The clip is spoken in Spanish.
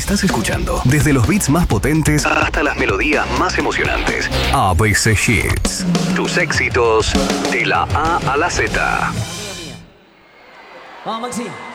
estás escuchando. Desde los beats más potentes hasta las melodías más emocionantes. ABC Hits. Tus éxitos de la A a la Z. Vamos, Maxi.